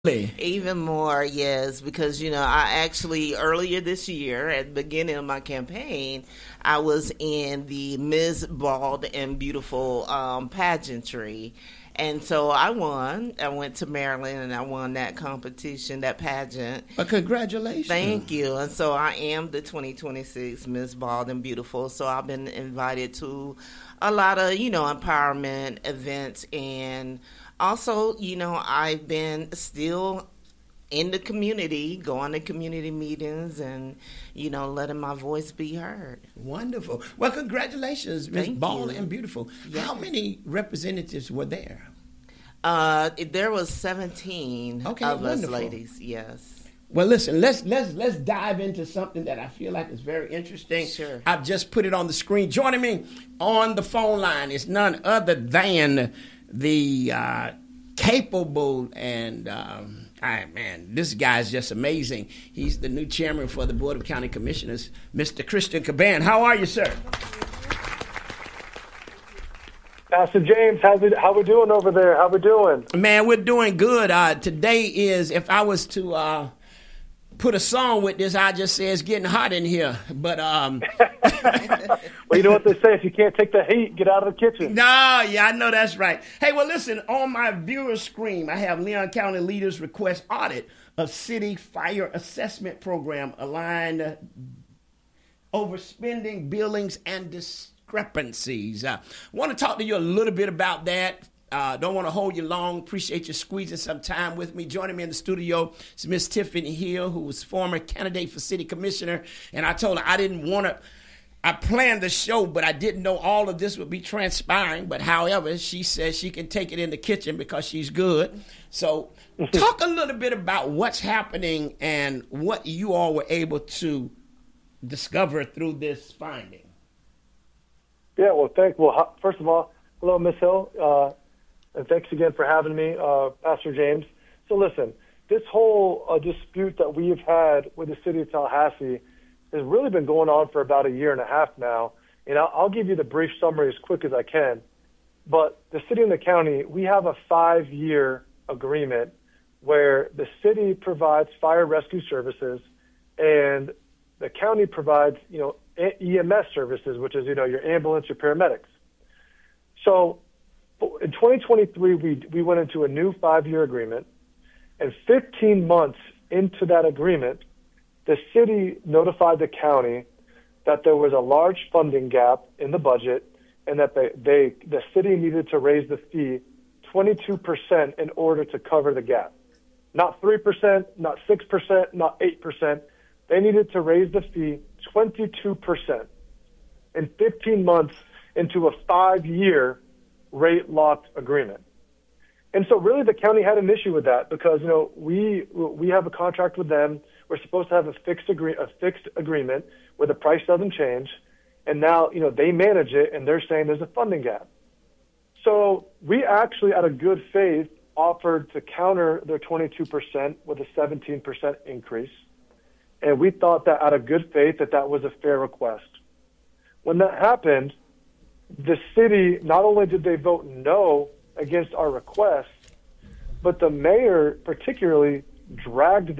Even more, yes, because I actually earlier this year at the beginning of my campaign, I was in the Ms. Bald and Beautiful pageantry. And so I won. I went to Maryland and I won that competition, that pageant. Well, congratulations. Thank you. And so I am the 2026 Ms. Bald and Beautiful. So I've been invited to a lot of, empowerment events, and also, I've been still in the community, going to community meetings and, letting my voice be heard. Wonderful. Well, congratulations, Ms. Bald and Beautiful. Yes. How many representatives were there? There was 17 of wonderful. us ladies, yes. Well, listen, let's dive into something that I feel like is very interesting. Sure. I've just put it on the screen. Joining me on the phone line is none other than the capable and this guy is just amazing. He's the new chairman for the Board of County Commissioners, Mr. Christian Caban. How are you, sir? Pastor James, how we doing over there? How we doing? Man, we're doing good. Today is, if I was to put a song with this, I just say it's getting hot in here. But well, you know what they say: if you can't take the heat, get out of the kitchen. No, yeah, I know that's right. Hey, well, listen, on my viewer screen, I have Leon County leaders request audit of city fire assessment program aligned overspending, billings, and discrepancies. I want to talk to you a little bit about that. Don't want to hold you long. Appreciate you squeezing some time with me. Joining me in the studio is Miss Tiffany Hill, who was former candidate for city commissioner. And I told her I didn't want to. I planned the show, but I didn't know all of this would be transpiring. But however, she says she can take it in the kitchen because she's good. So talk a little bit about what's happening and what you all were able to discover through this finding. Yeah, well, first of all, hello, Miss Hill. And thanks again for having me, Pastor James. So listen, this whole dispute that we've had with the city of Tallahassee has really been going on for about a year and a half now. And I'll give you the brief summary as quick as I can. But the city and the county, we have a 5-year agreement where the city provides fire rescue services and the county provides, EMS services, which is, your ambulance, your paramedics. So in 2023, we went into a new 5-year agreement, and 15 months into that agreement, the city notified the county that there was a large funding gap in the budget and that the city needed to raise the fee 22% in order to cover the gap. Not 3%, not 6%, not 8%. They needed to raise the fee 22% in 15 months into a 5-year rate locked agreement. And so really the county had an issue with that because, we have a contract with them. We're supposed to have a fixed agreement where the price doesn't change. And now, they manage it and they're saying there's a funding gap. So we actually, out of good faith, offered to counter their 22% with a 17% increase. And we thought that out of good faith that was a fair request. When that happened, the city, not only did they vote no against our request, but the mayor particularly dragged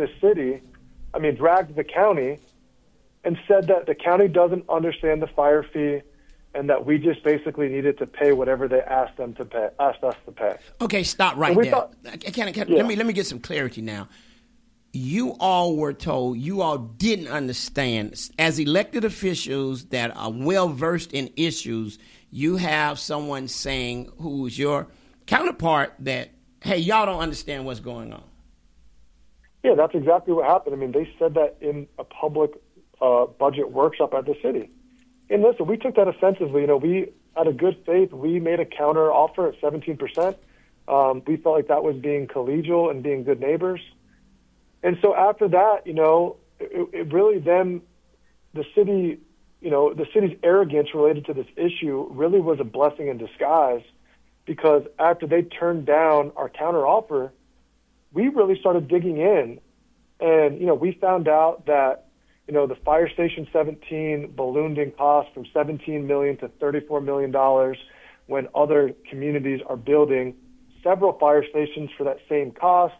the county and said that the county doesn't understand the fire fee and that we just basically needed to pay whatever they asked us to pay. Okay, stop right there. Let me get some clarity now. You all were told, you all didn't understand, as elected officials that are well-versed in issues, you have someone saying who's your counterpart that, hey, y'all don't understand what's going on. Yeah, that's exactly what happened. They said that in a public budget workshop at the city. And listen, we took that offensively. We, out of good faith, we made a counter offer at 17%. We felt like that was being collegial and being good neighbors. And so after that, it really then the city, the city's arrogance related to this issue really was a blessing in disguise because after they turned down our counter offer, we really started digging in. And, we found out that, the Fire Station 17 ballooned in cost from $17 million to $34 million when other communities are building several fire stations for that same cost.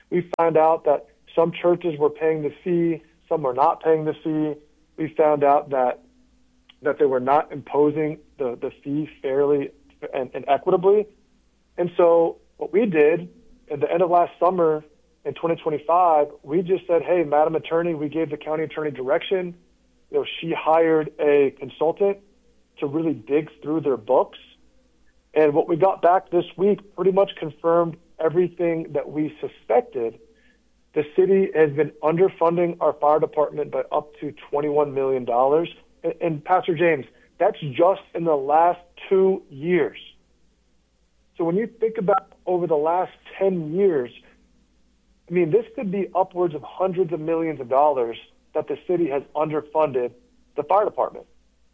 We found out that some churches were paying the fee, some were not paying the fee. We found out that they were not imposing the fee fairly and equitably. And so what we did at the end of last summer in 2025, we just said, hey, Madam Attorney, we gave the county attorney direction. She hired a consultant to really dig through their books. And what we got back this week pretty much confirmed everything that we suspected. The city has been underfunding our fire department by up to $21 million. And Pastor James, that's just in the last 2 years. So when you think about over the last 10 years, I mean, this could be upwards of hundreds of millions of dollars that the city has underfunded the fire department.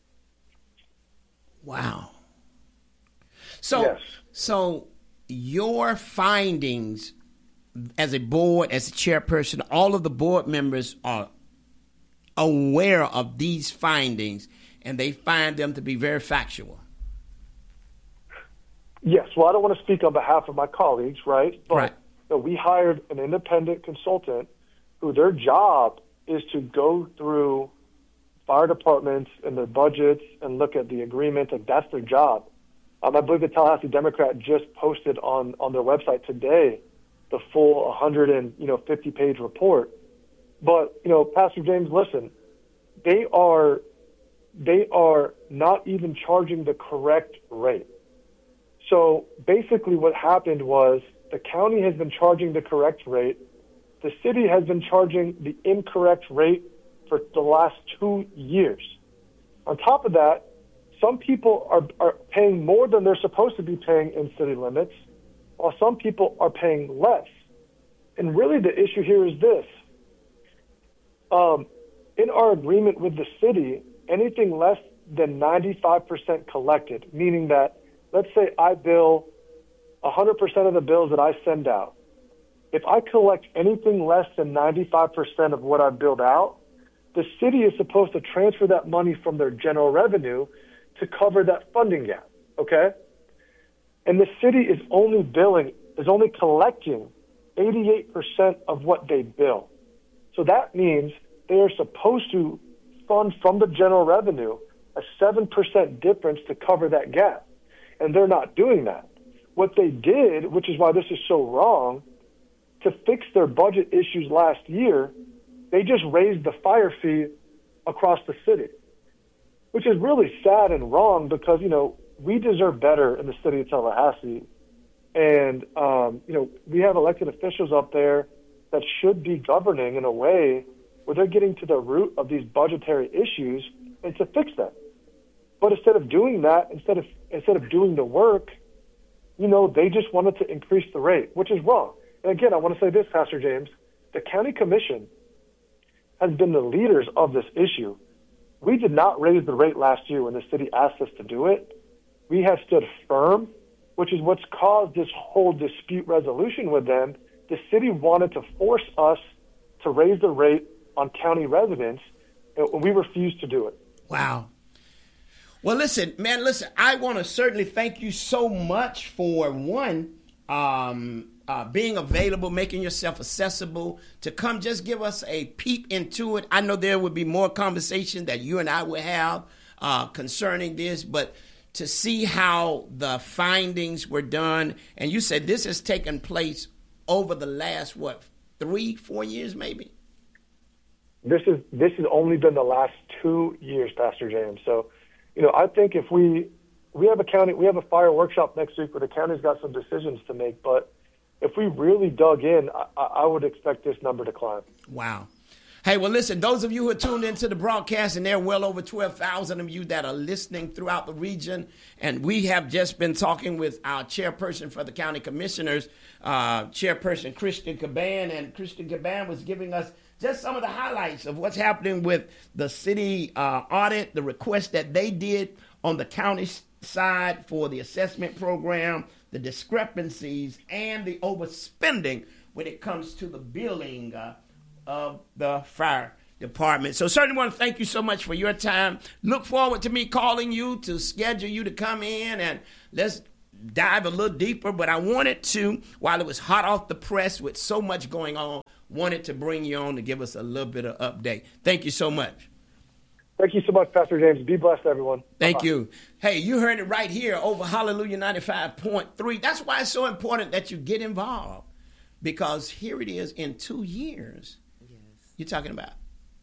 Wow. So, yes. So your findings as a board, as a chairperson, all of the board members are aware of these findings, and they find them to be very factual. Yes. Well, I don't want to speak on behalf of my colleagues, right? But right. We hired an independent consultant who their job is to go through fire departments and their budgets and look at the agreement, and that's their job. I believe the Tallahassee Democrat just posted on their website today the full 150-page report. But, Pastor James, listen, they are not even charging the correct rate. So basically what happened was the county has been charging the correct rate. The city has been charging the incorrect rate for the last 2 years. On top of that, some people are paying more than they're supposed to be paying in city limits, while some people are paying less. And really the issue here is this. In our agreement with the city, anything less than 95% collected, meaning that, let's say I bill 100% of the bills that I send out. If I collect anything less than 95% of what I billed out, the city is supposed to transfer that money from their general revenue to cover that funding gap, okay? And the city is only collecting 88% of what they bill. So that means they are supposed to fund from the general revenue a 7% difference to cover that gap. And they're not doing that. What they did, which is why this is so wrong, to fix their budget issues last year, they just raised the fire fee across the city, which is really sad and wrong because, we deserve better in the city of Tallahassee. And, we have elected officials up there that should be governing in a way where they're getting to the root of these budgetary issues and to fix them. But instead of doing that, instead of doing the work, they just wanted to increase the rate, which is wrong. And again, I want to say this, Pastor James, the county commission has been the leaders of this issue. We did not raise the rate last year when the city asked us to do it. We have stood firm, which is what's caused this whole dispute resolution with them. The city wanted to force us to raise the rate on county residents, and we refused to do it. Wow. Well, listen, I want to certainly thank you so much for, one, being available, making yourself accessible, to come just give us a peep into it. I know there would be more conversation that you and I would have concerning this, but to see how the findings were done, and you said this has taken place over the last, 3-4 years maybe? This has only been the last 2 years, Pastor James. So, I think if we have a fire workshop next week where the county's got some decisions to make, but if we really dug in, I would expect this number to climb. Wow. Hey, well, listen, those of you who are tuned into the broadcast, and there are well over 12,000 of you that are listening throughout the region, and we have just been talking with our chairperson for the county commissioners, Chairperson Christian Caban, and Christian Caban was giving us just some of the highlights of what's happening with the city audit, the request that they did on the county side for the assessment program, the discrepancies, and the overspending when it comes to the billing of the fire department. So certainly want to thank you so much for your time. Look forward to me calling you to schedule you to come in, and let's dive a little deeper, but I wanted to, while it was hot off the press with so much going on, wanted to bring you on to give us a little bit of update. Thank you so much. Thank you so much, Pastor James. Be blessed, everyone. Thank Bye-bye. you. Hey, you heard it right here over Hallelujah 95.3. That's why it's so important that you get involved, because here it is in 2 years. Yes. You're talking about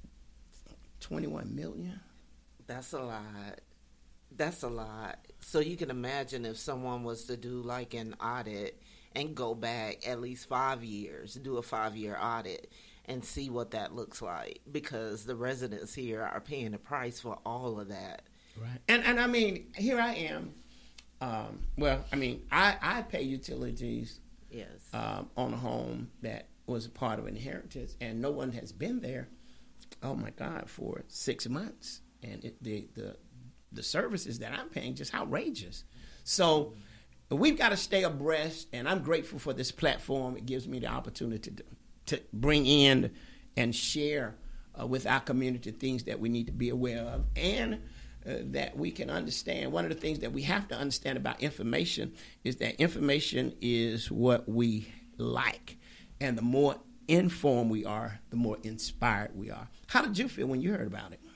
21 million. That's a lot. That's a lot. So you can imagine if someone was to do like an audit and go back at least 5 years, do a 5-year audit and see what that looks like, because the residents here are paying the price for all of that. Right. And I mean, here I am. I pay utilities Yes. on a home that was a part of inheritance, and no one has been there, oh my God, for 6 months. And the services that I'm paying just outrageous. So we've got to stay abreast, and I'm grateful for this platform. It gives me the opportunity to bring in and share with our community things that we need to be aware of, and that we can understand. One of the things that we have to understand about information is that information is what we like, and the more informed we are, the more inspired we are. How did you feel when you heard about it?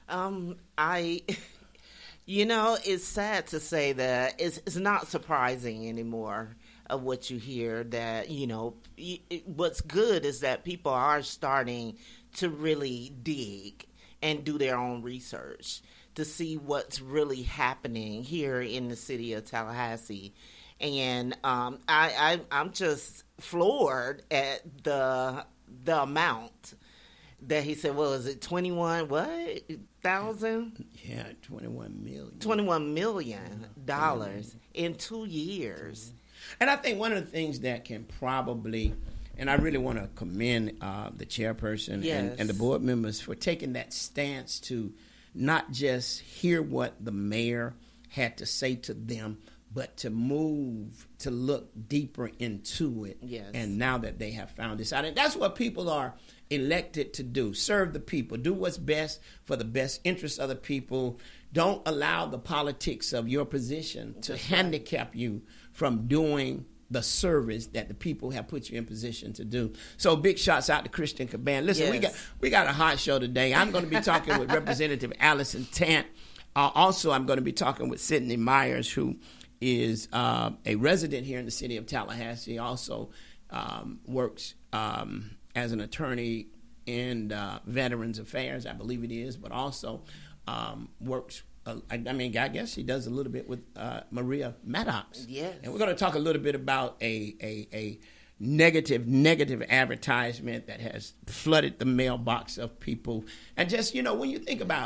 It's sad to say that it's not surprising anymore of what you hear, that, what's good is that people are starting to really dig and do their own research to see what's really happening here in the city of Tallahassee. And I'm just floored at the amount that he said. Well, is it 21 thousand? Yeah, $21 million. $21 million in 2 years. And I think one of the things that can probably, and I really want to commend the chairperson and the board members for taking that stance to not just hear what the mayor had to say to them, but to move, to look deeper into it. Yes. And now that they have found this out, and that's what people are elected to do: serve the people, do what's best for the best interests of the people. Don't allow the politics of your position to handicap you from doing the service that the people have put you in position to do. So big shots out to Christian Caban. Listen, we got a hot show today. I'm going to be talking with Representative Allison Tant. Also, I'm going to be talking with Sydney Myers, who is a resident here in the city of Tallahassee. Also works as an attorney in Veterans Affairs, I believe it is, but also works. I guess she does a little bit with Maria Maddox. Yes. And we're going to talk a little bit about a negative advertisement that has flooded the mailbox of people. And just, when you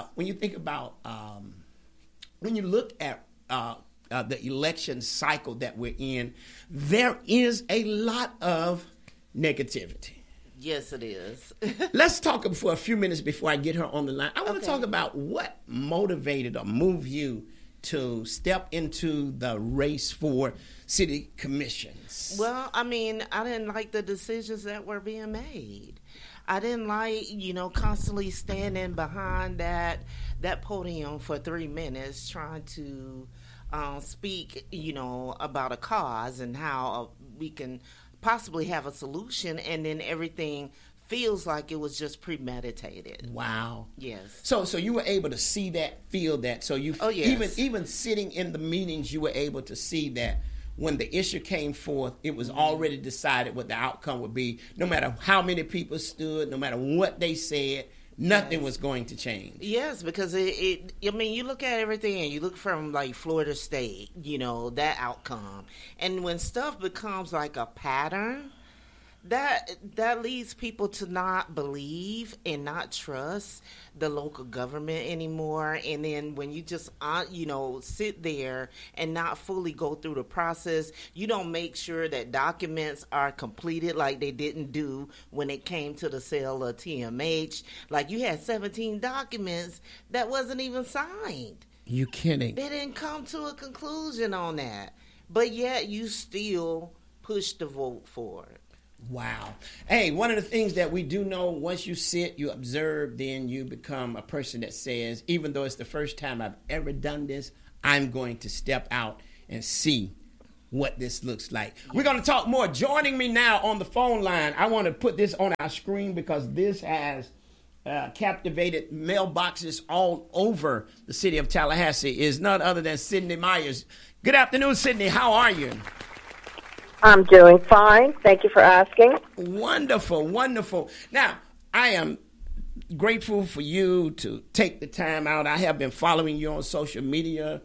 look at the election cycle that we're in, there is a lot of negativity. Yes, it is. Let's talk for a few minutes before I get her on the line. I want to talk about what motivated or moved you to step into the race for city commissions. Well, I didn't like the decisions that were being made. I didn't like, constantly standing behind that podium for 3 minutes trying to speak, about a cause and how we can possibly have a solution, and then everything feels like it was just premeditated. Wow. Yes. So you were able to see that, feel that. So you even sitting in the meetings, you were able to see that when the issue came forth, it was already decided what the outcome would be. No matter how many people stood, no matter what they said, nothing was going to change. Yes, because you look at everything, and you look from like Florida State, that outcome. And when stuff becomes like a pattern, that leads people to not believe and not trust the local government anymore. And then when you just sit there and not fully go through the process, you don't make sure that documents are completed like they didn't do when it came to the sale of TMH. Like, you had 17 documents that wasn't even signed. You kidding? They didn't come to a conclusion on that, but yet you still push the vote for it. Wow. Hey, one of the things that we do know, once you sit, you observe, then you become a person that says, even though it's the first time I've ever done this, I'm going to step out and see what this looks like. We're going to talk more. Joining me now on the phone line, I want to put this on our screen because this has captivated mailboxes all over the city of Tallahassee, is none other than Sydney Myers. Good afternoon, Sydney. How are you? I'm doing fine. Thank you for asking. Wonderful, wonderful. Now, I am grateful for you to take the time out. I have been following you on social media,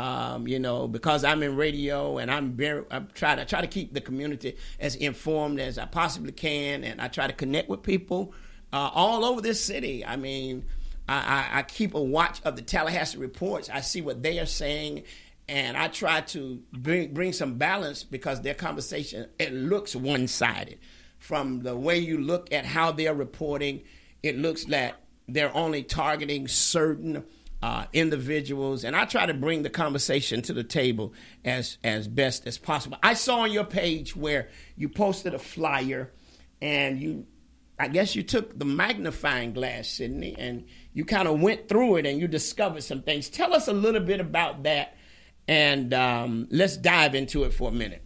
because I'm in radio, and I try to keep the community as informed as I possibly can, and I try to connect with people all over this city. I mean, I keep a watch of the Tallahassee reports. I see what they are saying, and I try to bring some balance because their conversation, it looks one-sided. From the way you look at how they're reporting, it looks like they're only targeting certain individuals, and I try to bring the conversation to the table as best as possible. I saw on your page where you posted a flyer, and I guess you took the magnifying glass, Sydney, and you kind of went through it and you discovered some things. Tell us a little bit about that, and let's dive into it for a minute.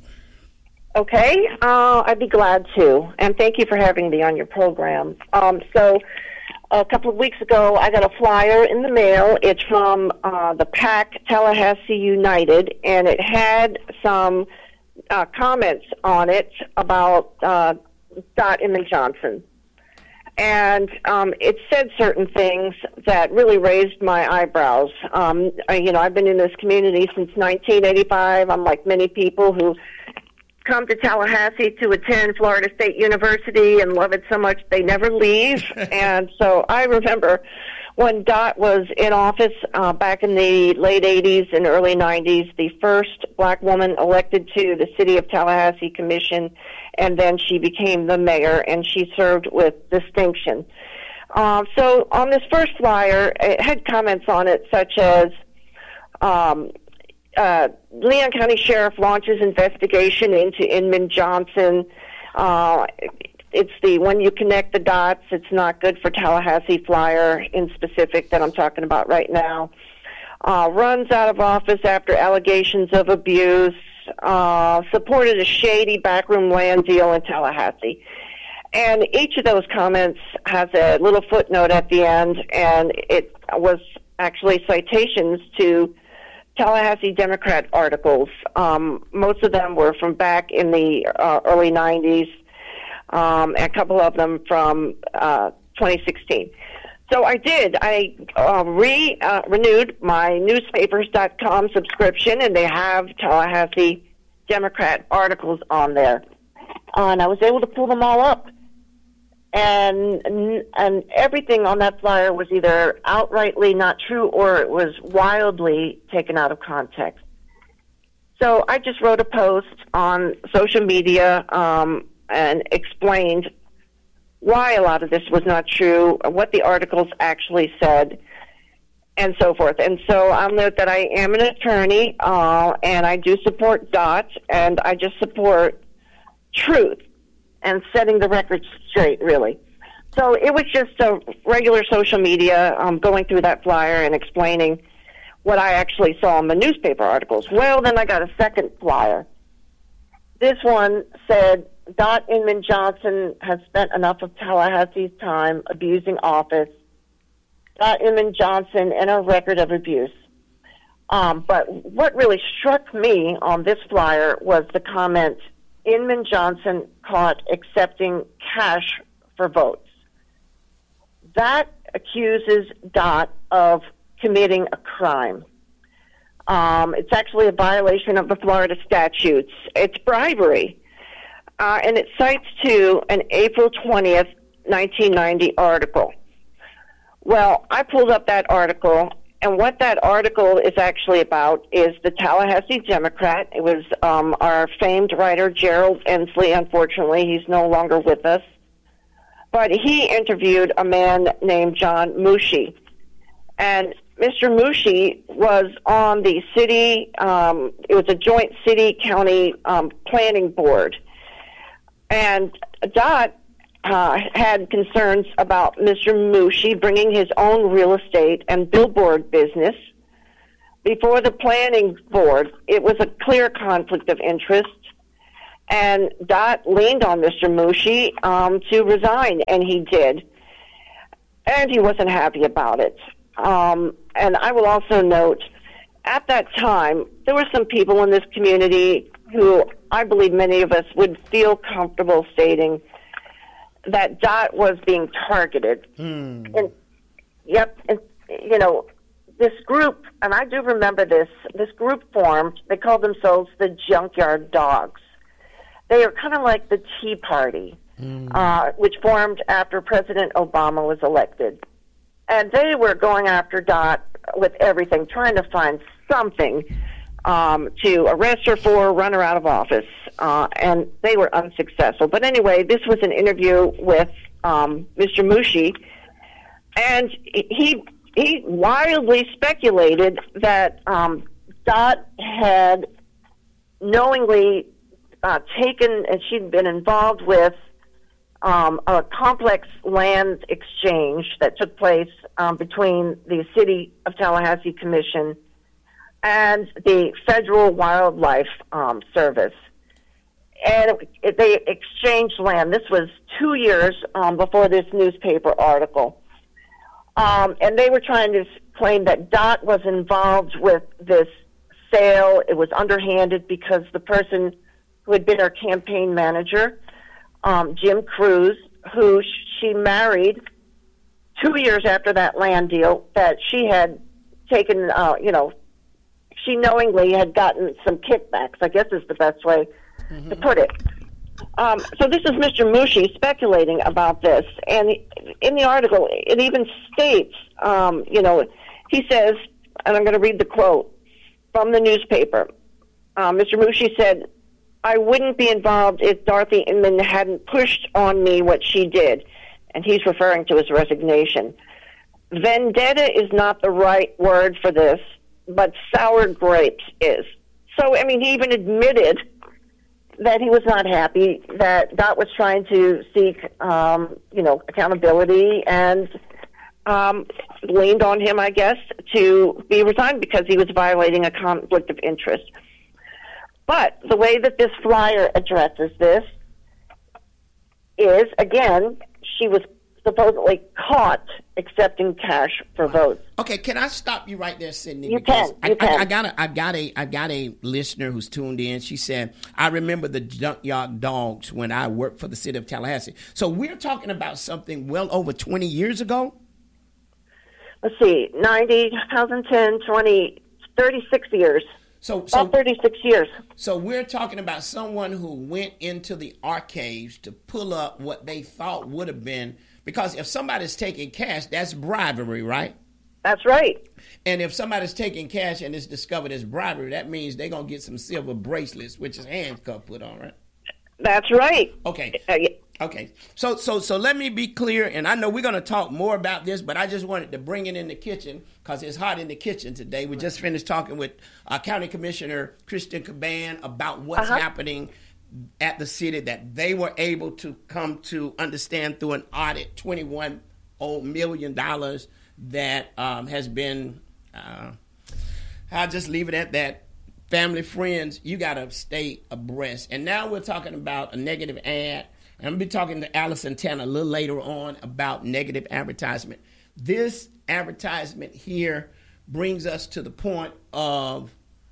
Okay, I'd be glad to, and thank you for having me on your program. So a couple of weeks ago, I got a flyer in the mail. It's from the PAC Tallahassee United, and it had some comments on it about Dot Inman Johnson. And it said certain things that really raised my eyebrows. I've been in this community since 1985. I'm like many people who come to Tallahassee to attend Florida State University and love it so much they never leave. And so I remember when Dot was in office back in the late 80s and early 90s, the first black woman elected to the City of Tallahassee Commission, and then she became the mayor, and she served with distinction. So on this first flyer, it had comments on it such as, Leon County Sheriff launches investigation into Inman Johnson. It's the when you connect the dots, it's not good for Tallahassee flyer in specific that I'm talking about right now. Runs out of office after allegations of abuse. Supported a shady backroom land deal in Tallahassee. And each of those comments has a little footnote at the end, and it was actually citations to Tallahassee Democrat articles. Most of them were from back in the early 90s, a couple of them from 2016. So I did. I renewed my newspapers.com subscription, and they have Tallahassee Democrat articles on there. And I was able to pull them all up. And everything on that flyer was either outrightly not true or it was wildly taken out of context. So I just wrote a post on social media and explained why a lot of this was not true, what the articles actually said, and so forth. And so I'll note that I am an attorney, and I do support DOT, and I just support truth and setting the record straight, really. So it was just a regular social media going through that flyer and explaining what I actually saw in the newspaper articles. Well, then I got a second flyer. This one said, Dot Inman Johnson has spent enough of Tallahassee's time abusing office. Dot Inman Johnson and a record of abuse. But what really struck me on this flyer was the comment, Inman Johnson caught accepting cash for votes. That accuses Dot of committing a crime. It's actually a violation of the Florida statutes. It's bribery. And it cites to an April 20th, 1990 article. Well, I pulled up that article, and what that article is actually about is the Tallahassee Democrat. It was our famed writer, Gerald Ensley. Unfortunately, he's no longer with us. But he interviewed a man named John Mushi. And Mr. Mushi was on the city, it was a joint city-county planning board. And Dot had concerns about Mr. Mushi bringing his own real estate and billboard business before the planning board, it was a clear conflict of interest. And Dot leaned on Mr. Mushi to resign, and he did. And he wasn't happy about it. And I will also note, at that time, there were some people in this community who I believe many of us would feel comfortable stating that Dot was being targeted. And, and, you know, this group, and I do remember this group formed, they called themselves the Junkyard Dogs. They are kind of like the Tea Party, which formed after President Obama was elected. And they were going after Dot with everything, trying to find something to arrest her for, run her out of office. And they were unsuccessful. But anyway, this was an interview with Mr. Mushi, and he wildly speculated that Dot had knowingly taken, and she'd been involved with a complex land exchange that took place between the City of Tallahassee Commission and the Federal Wildlife Service. And they exchanged land. This was 2 years before this newspaper article. And they were trying to claim that Dot was involved with this sale. It was underhanded because the person who had been her campaign manager, Jim Cruz, who she married 2 years after that land deal, that she had taken, she knowingly had gotten some kickbacks, I guess is the best way to put it. So this is Mr. Mushi speculating about this. And in the article, it even states, he says, and I'm going to read the quote from the newspaper. Mr. Mushi said, "I wouldn't be involved if Dorothy Inman hadn't pushed on me what she did." And he's referring to his resignation. "Vendetta is not the right word for this, but sour grapes is." So, I mean, he even admitted that he was not happy, that Dot was trying to seek, accountability, and leaned on him, I guess, to be resigned because he was violating a conflict of interest. But the way that this flyer addresses this is, again, she was supposedly caught accepting cash for votes. Okay, can I stop you right there, Sydney? You can. I got a listener who's tuned in. She said, "I remember the Junkyard Dogs when I worked for the City of Tallahassee." So we're talking about something well over 20 years ago? Let's see, 90, 2010, 20, 36 years. About 36 years. So we're talking about someone who went into the archives to pull up what they thought would have been, because if somebody's taking cash, that's bribery, right? That's right. And if somebody's taking cash and it's discovered as bribery, that means they're going to get some silver bracelets, which is handcuff put on, right? That's right. Okay. Okay. So let me be clear, and I know we're going to talk more about this, but I just wanted to bring it in the kitchen because it's hot in the kitchen today. We just finished talking with County Commissioner Kristen Caban about what's happening at the city, that they were able to come to understand through an audit, $21 million that has been, I'll just leave it at that. Family, friends, you got to stay abreast. And now we're talking about a negative ad. I'm going to be talking to Allison Tanner a little later on about negative advertisement. This advertisement here brings us to the point of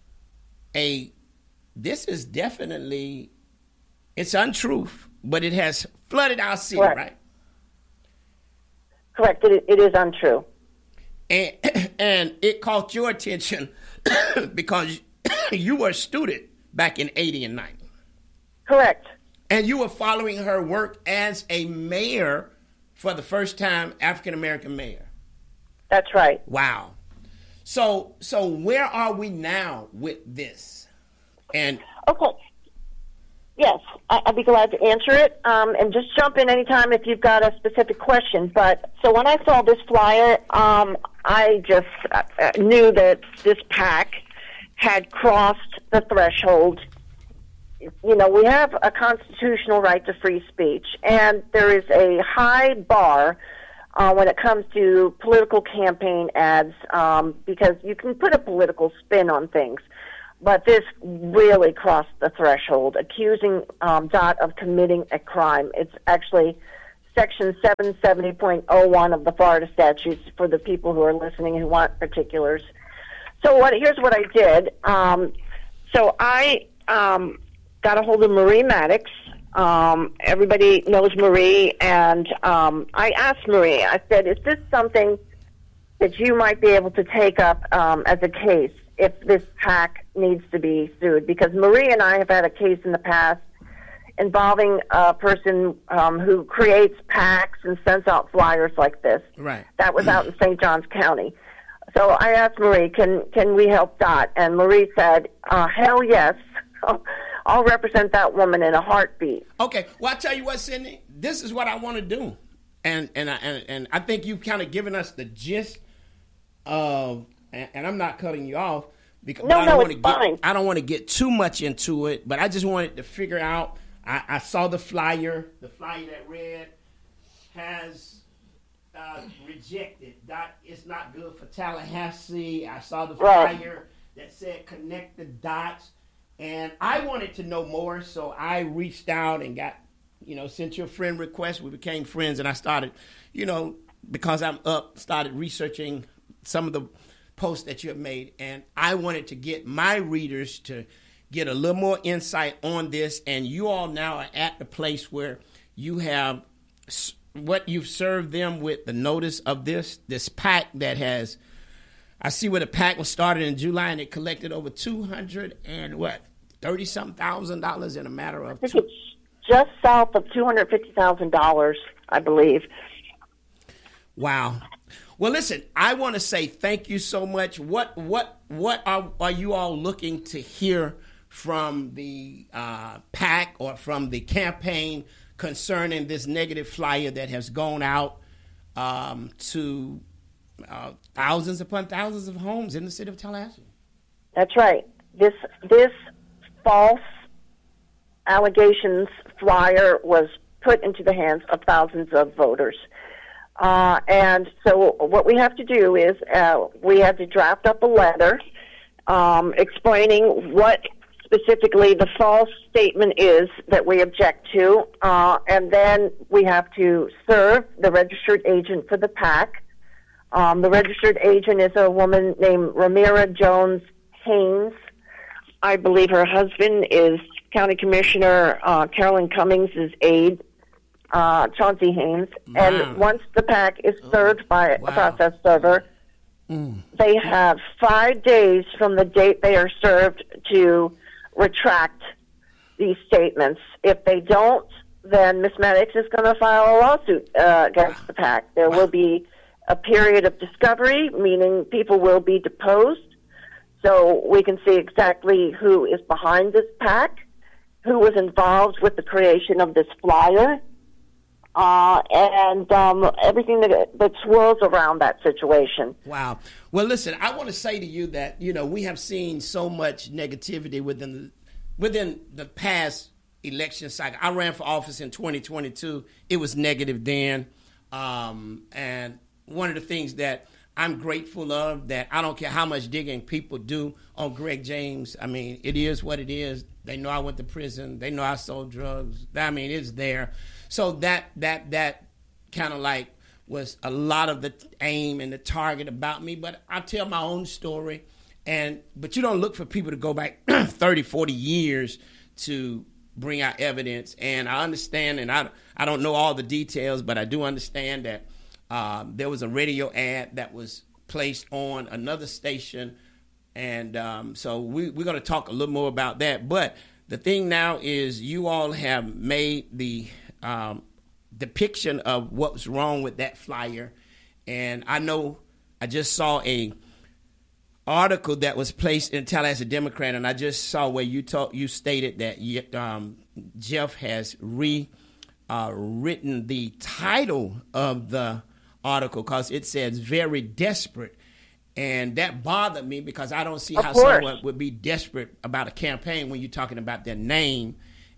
this is definitely, it's untruth, but it has flooded our city, right? Correct. It is untrue. And it caught your attention because you were a student back in 80 and 90. Correct. And you were following her work as a mayor for the first time, African-American mayor. That's right. Wow. So where are we now with this? And okay. Yes, I'd be glad to answer it. And just jump in anytime if you've got a specific question. But so when I saw this flyer, I just knew that this PAC had crossed the threshold. You know, we have a constitutional right to free speech, and there is a high bar when it comes to political campaign ads, because you can put a political spin on things. But this really crossed the threshold, accusing Dot of committing a crime. It's actually Section 770.01 of the Florida statutes for the people who are listening who want particulars. So here's what I did. So I got a hold of Marie Maddox. Everybody knows Marie, and I asked Marie, I said, is this something that you might be able to take up as a case if this PAC needs to be sued? Because Marie and I have had a case in the past involving a person who creates PACs and sends out flyers like this. Right. That was out in St. Johns County. So I asked Marie, can we help Dot? And Marie said, hell yes. I'll represent that woman in a heartbeat. Okay. Well, I tell you what, Cindy, this is what I want to do. And I think you've kind of given us the gist of, and I'm not cutting you off. Because it's fine. I don't want to get too much into it, but I just wanted to figure out. I saw the flyer that read, has rejected. It's not good for Tallahassee. I saw the flyer that said connect the dots. And I wanted to know more, so I reached out and got, sent you a friend request. We became friends, and I started, because I'm up, started researching some of the posts that you have made. And I wanted to get my readers to get a little more insight on this. And you all now are at the place where you have what you've served them with the notice of this PAC that has, I see where the PAC was started in July and it collected over $30,000 in a matter of. I think it's just south of $250,000, I believe. Wow. Well, listen, I want to say thank you so much. What are you all looking to hear from the PAC or from the campaign concerning this negative flyer that has gone out to thousands upon thousands of homes in the city of Tallahassee? That's right. This false allegations flyer was put into the hands of thousands of voters. And so what we have to do is we have to draft up a letter explaining what specifically the false statement is that we object to, and then we have to serve the registered agent for the PAC. The registered agent is a woman named Ramira Jones Haynes. I believe her husband is County Commissioner Carolyn Cummings' aide, Chauncey Haynes. Wow. And once the PAC is served by a process server, they have 5 days from the date they are served to retract these statements. If they don't, then Ms. Maddox is going to file a lawsuit against the PAC. There will be a period of discovery, meaning people will be deposed, so we can see exactly who is behind this PAC, who was involved with the creation of this flyer, and everything that swirls around that situation. Wow. Well, listen, I want to say to you that, we have seen so much negativity within the past election cycle. I ran for office in 2022. It was negative then. And one of the things that I'm grateful of, that I don't care how much digging people do on Greg James. I mean, it is what it is. They know I went to prison. They know I sold drugs. I mean, it's there. So that kind of like was a lot of the aim and the target about me. But I tell my own story. But you don't look for people to go back 30, 40 years to bring out evidence. And I understand, and I don't know all the details, but I do understand that there was a radio ad that was placed on another station. And so we're going to talk a little more about that. But the thing now is you all have made the depiction of what was wrong with that flyer. And I know I just saw a article that was placed in Tallahassee Democrat, and I just saw where you stated that Jeff has written the title of the article because it says very desperate. And that bothered me because I don't see how someone would be desperate about a campaign when you're talking about their name.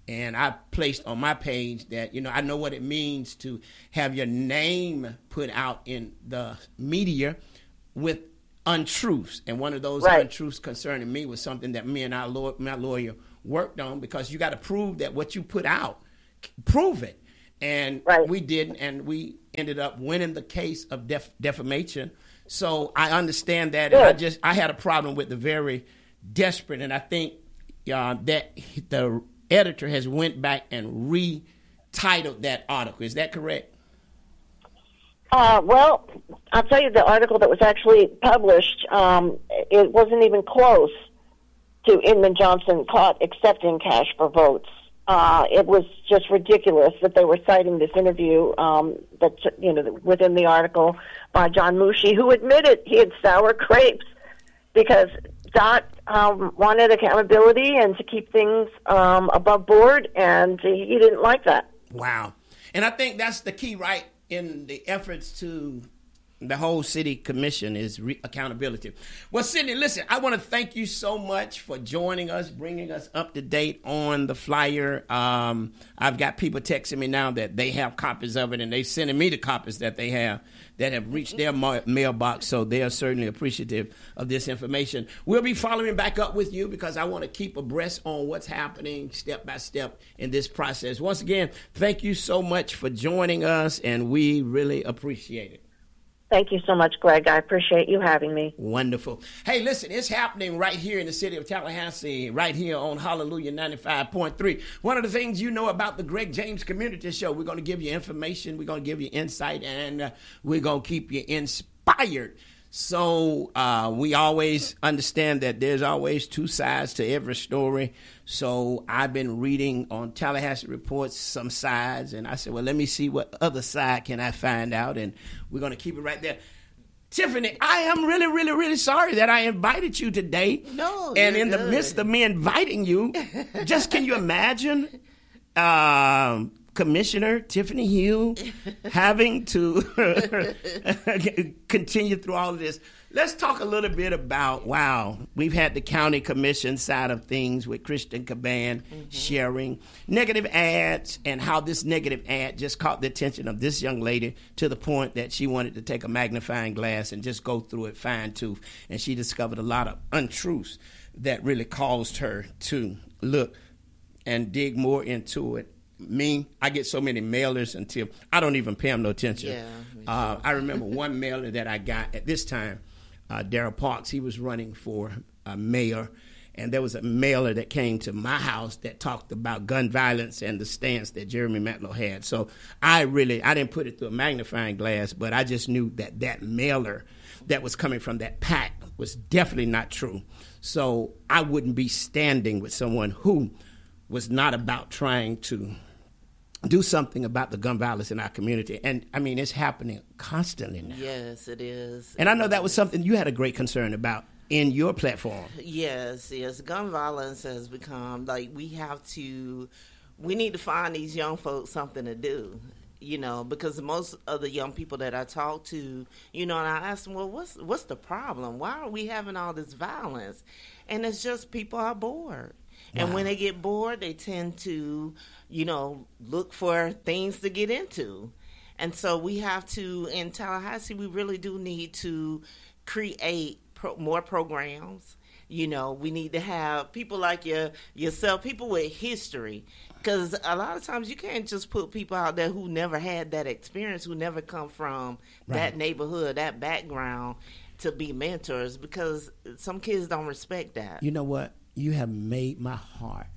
And I placed on my page that, I know what it means to have your name put out in the media with untruths. And one of those untruths concerning me was something that me and my lawyer worked on, because you got to prove that what you put out, prove it. And we didn't, and we ended up winning the case of defamation. So I understand that, and I had a problem with the very desperate, and I think that the editor has went back and retitled that article. Is that correct? Well, I'll tell you, the article that was actually published, it wasn't even close to Inman Johnson caught accepting cash for votes. It was just ridiculous that they were citing this interview within the article by John Mushi, who admitted he had sour grapes because Dot wanted accountability and to keep things above board, and he didn't like that. Wow. And I think that's the key, right, in the efforts to the whole city commission is accountability. Well, Sydney, listen, I want to thank you so much for joining us, bringing us up to date on the flyer. I've got people texting me now that they have copies of it, and they're sending me the copies that they have that have reached their mailbox, so they are certainly appreciative of this information. We'll be following back up with you because I want to keep abreast on what's happening step by step in this process. Once again, thank you so much for joining us, and we really appreciate it. Thank you so much, Greg. I appreciate you having me. Wonderful. Hey, listen, it's happening right here in the city of Tallahassee, right here on Hallelujah 95.3. One of the things you know about the Greg James Community Show, we're going to give you information, we're going to give you insight, and we're going to keep you inspired. So we always understand that there's always two sides to every story. So I've been reading on Tallahassee Reports some sides, and I said, well, let me see what other side can I find out, and we're going to keep it right there. Tiffany, I am really, really, really sorry that I invited you today. No, and in the midst of me inviting you, just can you imagine Commissioner Tiffany Hill having to continue through all of this? Let's talk a little bit about, we've had the county commission side of things with Kristen Caban sharing negative ads, and how this negative ad just caught the attention of this young lady to the point that she wanted to take a magnifying glass and just go through it fine tooth. And she discovered a lot of untruths that really caused her to look and dig more into it. I get so many mailers until I don't even pay them no attention. Yeah, I remember one mailer that I got at this time, Darrell Parks. He was running for mayor, and there was a mailer that came to my house that talked about gun violence and the stance that Jeremy Matlow had. So I didn't put it through a magnifying glass, but I just knew that mailer that was coming from that PAC was definitely not true. So I wouldn't be standing with someone who was not about trying to do something about the gun violence in our community. And, I mean, it's happening constantly now. Yes, it is. And I know that was something you had a great concern about in your platform. Yes. Gun violence has become, we need to find these young folks something to do, because most of the young people that I talk to, and I ask them, well, what's the problem? Why are we having all this violence? And it's just people are bored. And when they get bored, they tend to, look for things to get into. And so we have to, in Tallahassee, we really do need to create more programs. We need to have people like yourself, people with history. Because a lot of times you can't just put people out there who never had that experience, who never come from that neighborhood, that background, to be mentors, because some kids don't respect that. You know what? You have made my heart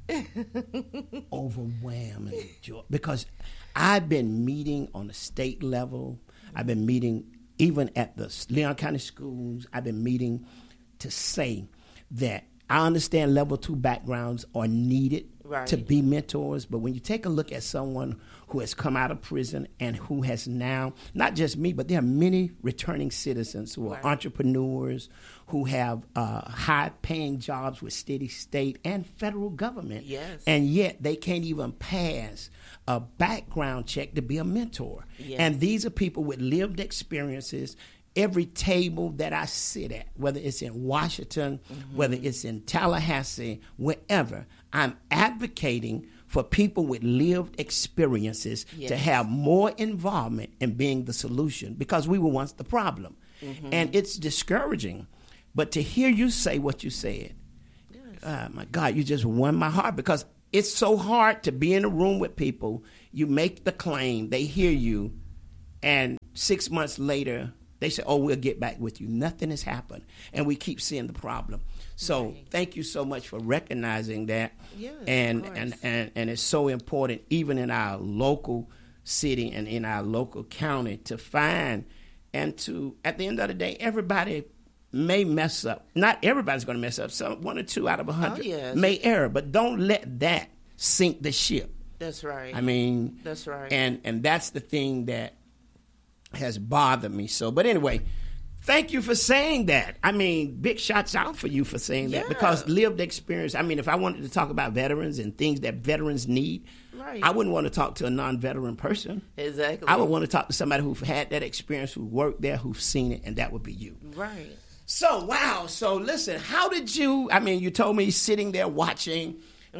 overwhelmed with joy, because I've been meeting on the state level. I've been meeting even at the Leon County schools. I've been meeting to say that I understand level 2 backgrounds are needed to be mentors. But when you take a look at someone who has come out of prison and who has now, not just me, but there are many returning citizens who are entrepreneurs, who have high-paying jobs with steady state and federal government. Yes. And yet they can't even pass a background check to be a mentor. Yes. And these are people with lived experiences. Every table that I sit at, whether it's in Washington, whether it's in Tallahassee, wherever, I'm advocating for people with lived experiences to have more involvement in being the solution, because we were once the problem. And it's discouraging. But to hear you say what you said, my God, you just won my heart, because it's so hard to be in a room with people. You make the claim, they hear you, and 6 months later, they say, oh, we'll get back with you. Nothing has happened, and we keep seeing the problem. So thank you so much for recognizing that. Yes, and it's so important, even in our local city and in our local county, to find and to, at the end of the day, everybody may mess up. Not everybody's going to mess up. Some 1 or 2 out of 100 may err, but don't let that sink the ship. That's right. I mean, that's right. And that's the thing that has bothered me so. But anyway, thank you for saying that. I mean, big shots out for you for saying that, because lived experience. I mean, if I wanted to talk about veterans and things that veterans need, I wouldn't want to talk to a non-veteran person. Exactly. I would want to talk to somebody who've had that experience, who worked there, who've seen it, and that would be you. Right. So, wow. So, listen, how did you, I mean, you told me sitting there watching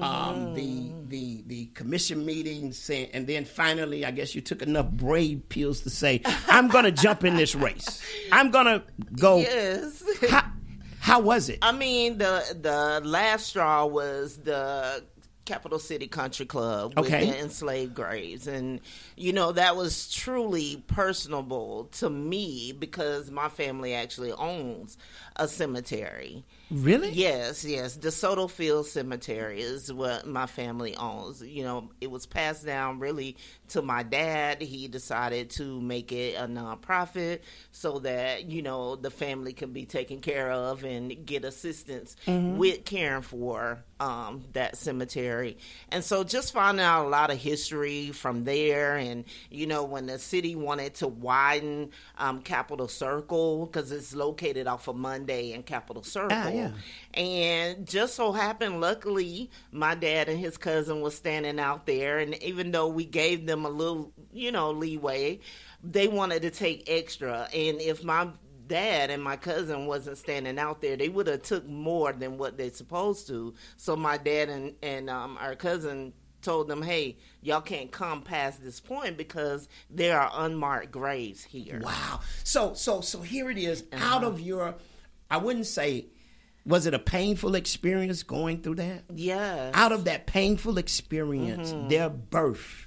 the commission meetings, and then finally, I guess you took enough brave pills to say, I'm going to jump in this race. I'm going to go. Yes. How was it? I mean, the last straw was the Capital City Country Club with the enslaved graves. And, you know, that was truly personable to me, because my family actually owns a cemetery. Really? Yes. DeSoto Field Cemetery is what my family owns. You know, it was passed down really to my dad. He decided to make it a nonprofit so that, you know, the family could be taken care of and get assistance with caring for that cemetery. And so just finding out a lot of history from there. And, you know, when the city wanted to widen Capitol Circle, because it's located off of Monday and Capitol Circle. And just so happened, luckily, my dad and his cousin was standing out there. And even though we gave them a little, you know, leeway, they wanted to take extra. And if my dad and my cousin wasn't standing out there, they would have took more than what they're supposed to. So my dad and our cousin told them, hey, y'all can't come past this point because there are unmarked graves here. Wow. So here it is. Out of your, I wouldn't say, was it a painful experience going through that? Yeah. Out of that painful experience, their birth,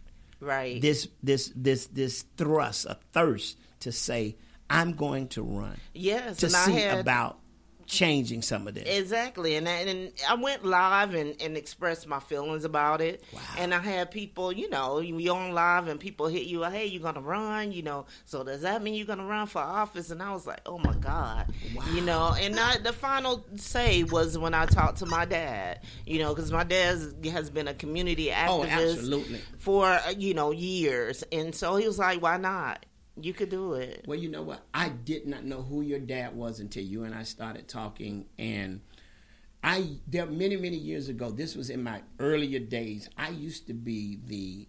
this thrust, a thirst to say, I'm going to run. Yes. To see about changing some of this. Exactly. And I went live and expressed my feelings about it. Wow. And I had people, you know, we on live and people hit you, hey, you're going to run, you know, so does that mean you're going to run for office? And I was like, oh my God. Wow. You know, and the final say was when I talked to my dad, you know, because my dad has been a community activist for, you know, years. And so he was like, why not? You could do it. Well, you know what? I did not know who your dad was until you and I started talking. And there many, many years ago, this was in my earlier days, I used to be the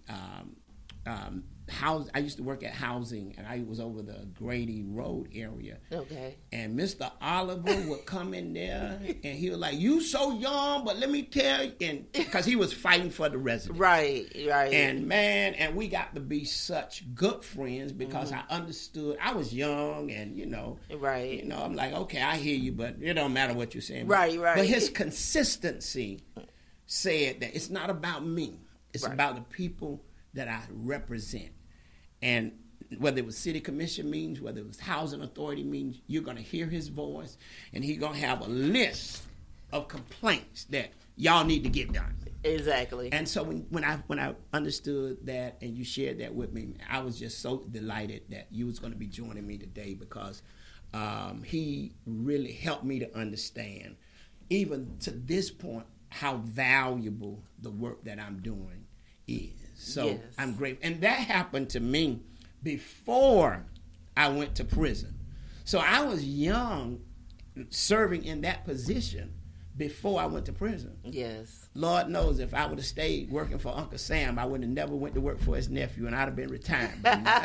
I used to work at housing, and I was over the Grady Road area. Okay. And Mr. Oliver would come in there, and he was like, you so young, but let me tell you, and because he was fighting for the residents. Right. And man, and we got to be such good friends because I understood. I was young, and you know, I'm like, okay, I hear you, but it don't matter what you're saying. Right. But his consistency said that it's not about me. It's about the people that I represent. And whether it was city commission meetings, whether it was housing authority meetings, you're going to hear his voice, and he's going to have a list of complaints that y'all need to get done. Exactly. And so when I understood that and you shared that with me, I was just so delighted that you was going to be joining me today, because he really helped me to understand, even to this point, how valuable the work that I'm doing is. So I'm grateful. And that happened to me before I went to prison. So I was young, serving in that position before I went to prison. Yes. Lord knows if I would have stayed working for Uncle Sam, I would have never went to work for his nephew, and I'd have been retired.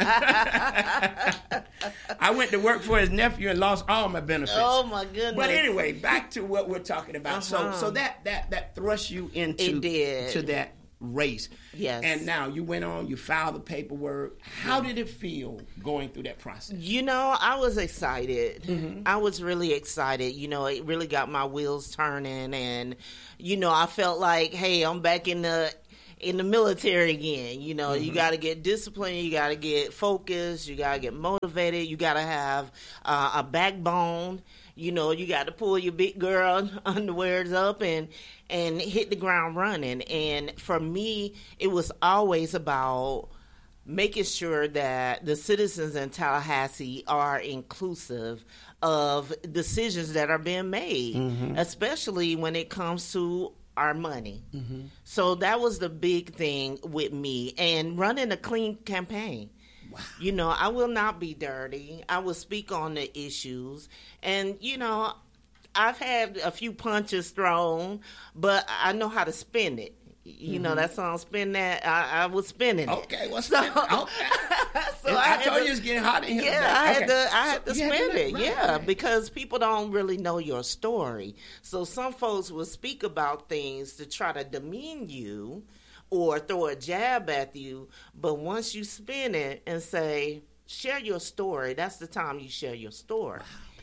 I went to work for his nephew and lost all my benefits. Oh, my goodness. But anyway, back to what we're talking about. So that thrust you into to that race. Yes. And now you went on, you filed the paperwork. How did it feel going through that process? You know, I was excited. I was really excited. You know, it really got my wheels turning, and you know, I felt like, hey, I'm back in the military again. You know, you got to get disciplined, you got to get focused, you got to get motivated, you got to have a backbone. You know, you got to pull your big girl underwears up and hit the ground running. And for me, it was always about making sure that the citizens in Tallahassee are inclusive of decisions that are being made, especially when it comes to our money. So that was the big thing with me, and running a clean campaign. Wow. You know, I will not be dirty. I will speak on the issues. And, you know, I've had a few punches thrown, but I know how to spin it. You know that song, Spin That? I was spinning it. Okay, what's that? Okay. So I told you it's getting hot in here. Yeah, I had to spin it. Right. Because people don't really know your story. So some folks will speak about things to try to demean you or throw a jab at you, but once you spin it and say, share your story, that's the time you share your story.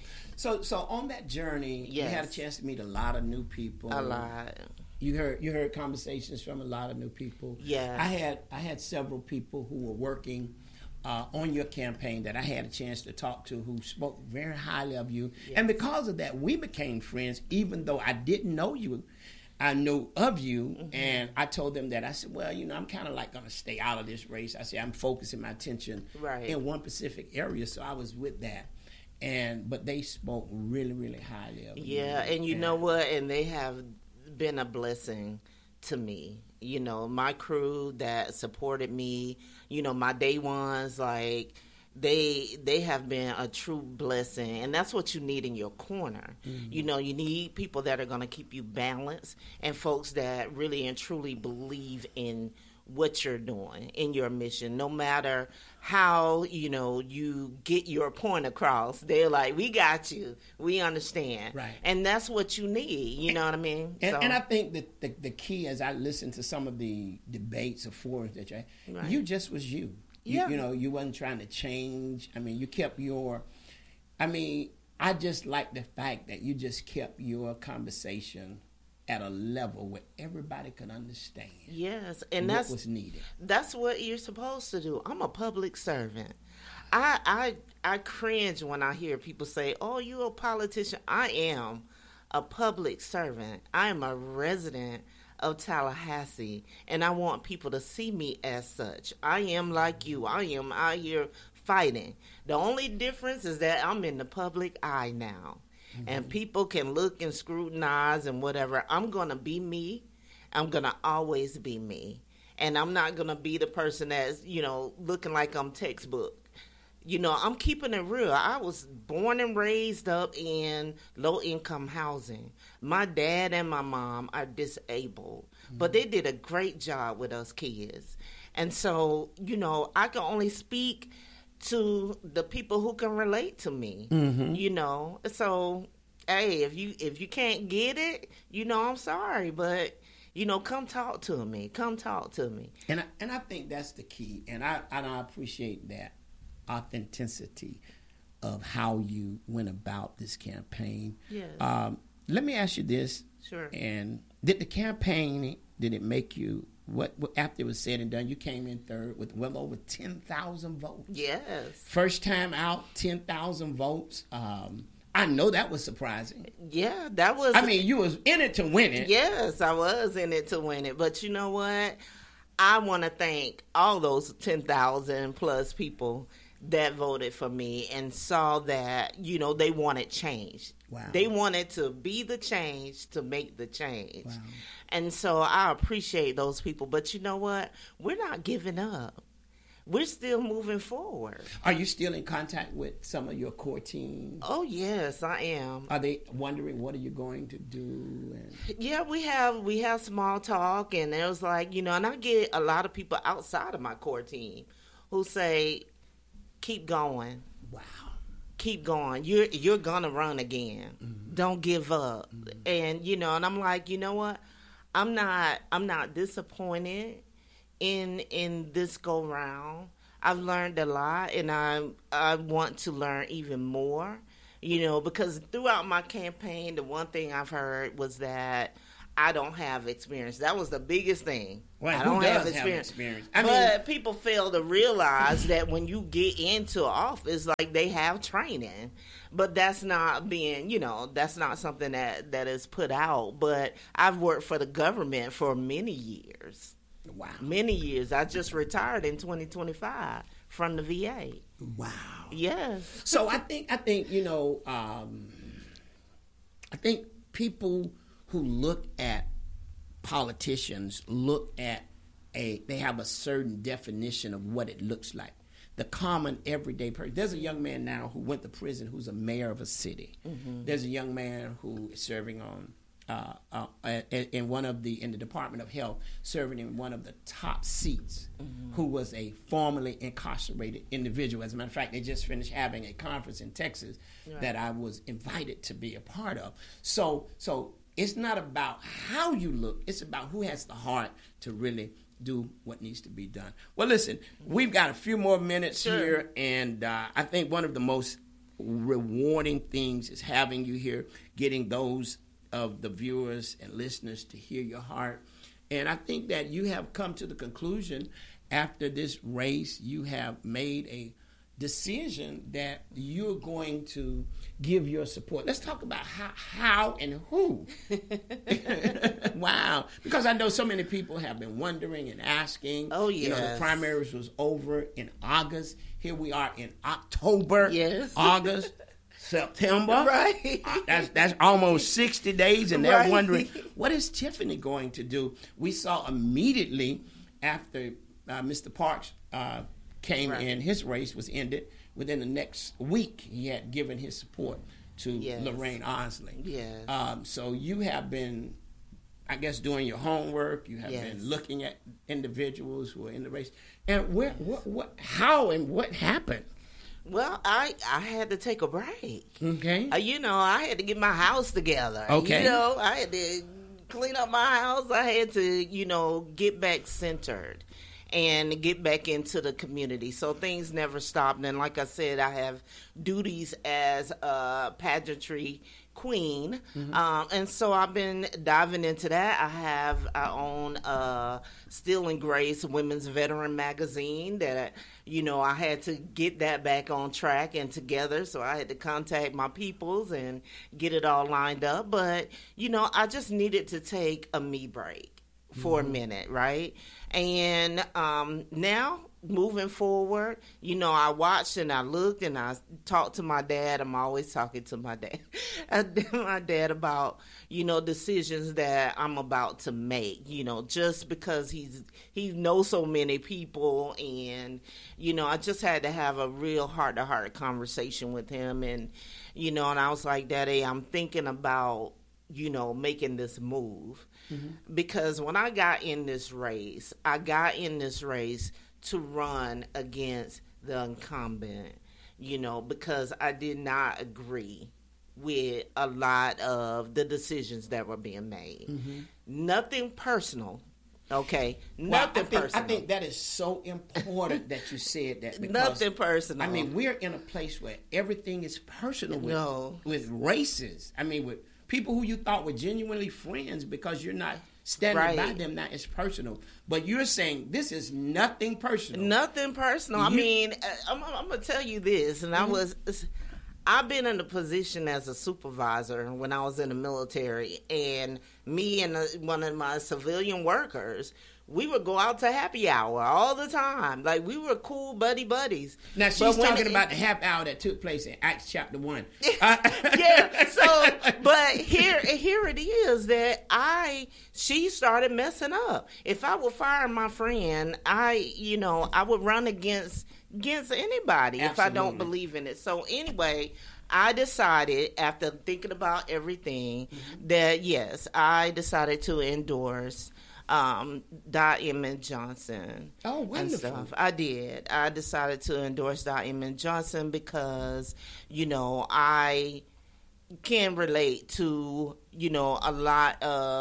So on that journey, you had a chance to meet a lot of new people. A lot. You heard conversations from a lot of new people. Yeah. I had several people who were working on your campaign that I had a chance to talk to, who spoke very highly of you. Yes. And because of that, we became friends, even though I didn't know you. I know of you, and I told them that. I said, well, you know, I'm kind of like going to stay out of this race. I said, I'm focusing my attention in one specific area, so I was with that. But they spoke really, really highly of you. Yeah, and you know what? And they have been a blessing to me. You know, my crew that supported me, you know, my day ones, like, they have been a true blessing, and that's what you need in your corner. You know, you need people that are going to keep you balanced, and folks that really and truly believe in what you're doing, in your mission. No matter how, you know, you get your point across, they're like, we got you, we understand. Right. And that's what you need, you know what I mean? And I think that the key, as I listened to some of the debates or forums that you just was you. You know, you wasn't trying to change. I mean, you kept I just like the fact that you just kept your conversation at a level where everybody could understand. Yes, and what was needed. That's what you're supposed to do. I'm a public servant. I cringe when I hear people say, "Oh, you a politician." I am a public servant. I am a resident of Tallahassee, and I want people to see me as such. I am like you. I am out here fighting. The only difference is that I'm in the public eye now, and people can look and scrutinize and whatever. I'm going to be me. I'm going to always be me, and I'm not going to be the person that's, you know, looking like I'm textbook. You know, I'm keeping it real. I was born and raised up in low-income housing. My dad and my mom are disabled, but they did a great job with us kids. And so, you know, I can only speak to the people who can relate to me, you know. So, hey, if you can't get it, you know, I'm sorry, but, you know, come talk to me. Come talk to me. And I think that's the key, and I appreciate that authenticity of how you went about this campaign. Yes. Let me ask you this. Sure. And did the campaign, did it make you, what after it was said and done, you came in third with well over 10,000 votes. Yes. First time out, 10,000 votes. I know that was surprising. Yeah, that was. I mean, you was in it to win it. Yes, I was in it to win it. But you know what? I want to thank all those 10,000 plus people that voted for me and saw that, you know, they wanted change. Wow. They wanted to be the change to make the change. Wow. And so I appreciate those people. But you know what? We're not giving up. We're still moving forward. Are you still in contact with some of your core team? Oh, yes, I am. Are they wondering what are you going to do? Yeah, we have small talk, and it was like, you know, and I get a lot of people outside of my core team who say, keep going. Wow. Keep going. You're going to run again. Don't give up. And, you know, and I'm like, you know what? I'm not disappointed in this go round. I've learned a lot, and I want to learn even more. Because throughout my campaign, the one thing I've heard was that I don't have experience. That was the biggest thing. Well, I don't have experience. But people fail to realize that when you get into office, like, they have training. But that's not that's not something that is put out. But I've worked for the government for many years. Wow. Many years. I just retired in 2025 from the VA. Wow. Yes. So I think I think people who look at politicians they have a certain definition of what it looks like. The common everyday person. There's a young man now who went to prison who's a mayor of a city. Mm-hmm. There's a young man who is serving on in the Department of Health, serving in one of the top seats, mm-hmm. who was a formerly incarcerated individual. As a matter of fact, they just finished having a conference in Texas that I was invited to be a part of. So it's not about how you look; it's about who has the heart to really do what needs to be done. Well, listen, we've got a few more minutes here, and I think one of the most rewarding things is having you here, getting those of the viewers and listeners to hear your heart. And I think that you have come to the conclusion after this race, you have made a decision that you're going to give your support. Let's talk about how and who. Wow. Because I know so many people have been wondering and asking. Oh, yes. The primaries was over in August. Here we are in October. Yes. August. September. Right. That's almost 60 days, and they're wondering, what is Tiffany going to do? We saw immediately after Mr. Parks came in, his race was ended. Within the next week, he had given his support to Lorraine Osling. Yes. So you have been, I guess, doing your homework. You have been looking at individuals who are in the race. And how and what happened? Well, I had to take a break. Okay. I had to get my house together. Okay. I had to clean up my house. I had to, get back centered and get back into the community. So things never stopped. And like I said, I have duties as a pageantry queen. Mm-hmm. And so I've been diving into that. I own Steel and Grace Women's Veteran magazine that, I had to get that back on track and together. So I had to contact my peoples and get it all lined up. But, I just needed to take a me break for a minute, right? And now, moving forward, I watched and I looked and I talked to my dad. I'm always talking to my dad. My dad about, decisions that I'm about to make, just because he knows so many people. And, I just had to have a real heart-to-heart conversation with him. And, and I was like, Daddy, I'm thinking about, making this move. Mm-hmm. Because when I got in this race, to run against the incumbent, because I did not agree with a lot of the decisions that were being made. Mm-hmm. Nothing personal. Okay, nothing personal. I think that is so important that you said that. Because, nothing personal. I mean, we're in a place where everything is personal with races. I mean, with people who you thought were genuinely friends, because you're not standing by them. Now it's personal. But you're saying this is nothing personal. Nothing personal. I'm going to tell you this, and I've been in a position as a supervisor when I was in the military, and me and one of my civilian workers, we would go out to happy hour all the time. Like, we were cool buddies. Now, she's talking about the happy hour that took place in Acts chapter 1. Yeah, so, but here it is that she started messing up. If I would fire my friend, I would run against anybody. Absolutely. If I don't believe in it. So anyway, I decided, after thinking about everything, that yes, I decided to endorse Di Emmett Johnson. Oh, wonderful. And stuff. I did. I decided to endorse Di Emmett Johnson because, I can relate to, a lot of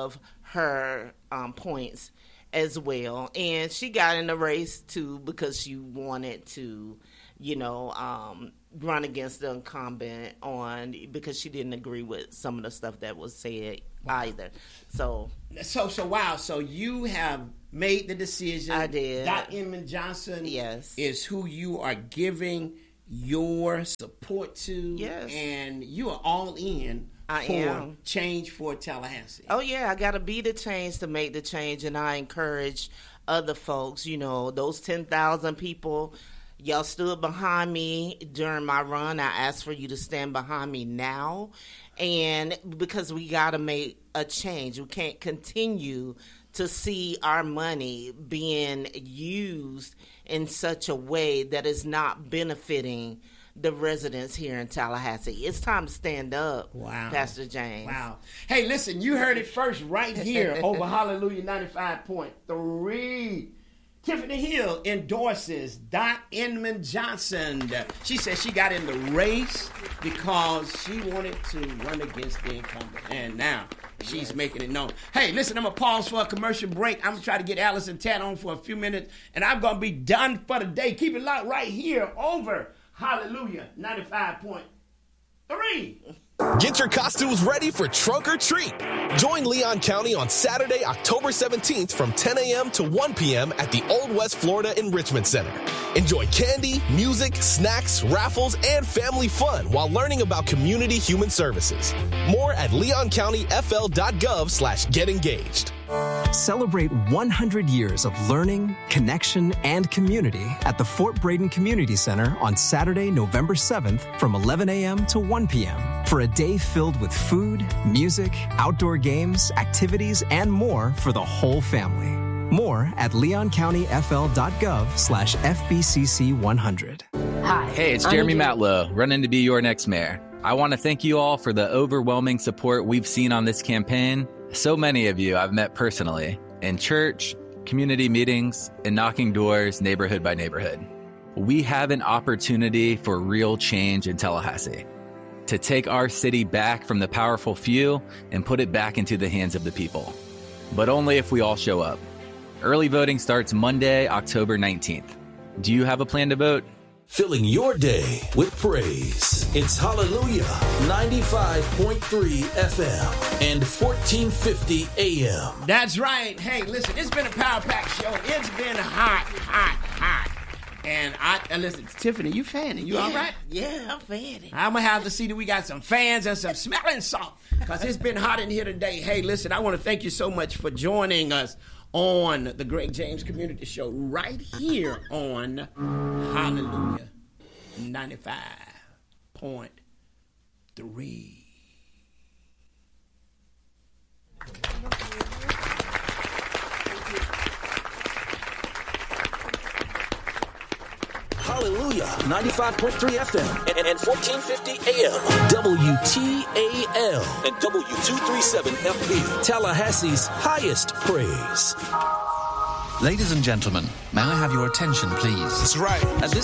her points as well. And she got in the race too because she wanted to, run against the incumbent because she didn't agree with some of the stuff that was said either. So wow. So you have made the decision. I did. Dot Inman Johnson is who you are giving your support to. Yes. And you are all in for change for Tallahassee. Oh, yeah. I got to be the change to make the change. And I encourage other folks, those 10,000 people, y'all stood behind me during my run. I asked for you to stand behind me now. And because we got to make a change. We can't continue to see our money being used in such a way that is not benefiting the residents here in Tallahassee. It's time to stand up, Pastor James. Wow. Hey, listen, you heard it first right here over Hallelujah 95.3. Tiffany Hill endorses Dot Inman Johnson. She said she got in the race because she wanted to run against the incumbent. And now she's making it known. Hey, listen, I'm going to pause for a commercial break. I'm going to try to get Allison Tat on for a few minutes, and I'm going to be done for the day. Keep it locked right here over Hallelujah 95.3. Get your costumes ready for Trunk or Treat. Join Leon County on Saturday, October 17th from 10 a.m. to 1 p.m. at the Old West Florida Enrichment Center. Enjoy candy, music, snacks, raffles, and family fun while learning about community human services. More at leoncountyfl.gov/getengaged. Celebrate 100 years of learning, connection, and community at the Fort Braden Community Center on Saturday, November 7th from 11 a.m. to 1 p.m. for a day filled with food, music, outdoor games, activities, and more for the whole family. More at leoncountyfl.gov/FBCC100. Hi. Hey, it's Jeremy Matlow, running to be your next mayor. I want to thank you all for the overwhelming support we've seen on this campaign. So many of you I've met personally in church, community meetings, and knocking doors neighborhood by neighborhood. We have an opportunity for real change in Tallahassee, to take our city back from the powerful few and put it back into the hands of the people. But only if we all show up. Early voting starts Monday, October 19th. Do you have a plan to vote? Filling your day with praise. It's Hallelujah 95.3 FM and 1450 AM. That's right. Hey, listen, it's been a Power Pack show. It's been hot. And listen, Tiffany, you fanning? You all right? Yeah, I'm fanning. I'm going to have to see that we got some fans and some smelling salt because it's been hot in here today. Hey, listen, I want to thank you so much for joining us on the Greg James Community Show right here on Hallelujah 95.3. Hallelujah 95.3 FM and 1450 AM. WTAL and W237FB. Tallahassee's highest praise. Ladies and gentlemen, may I have your attention, please? That's right. At this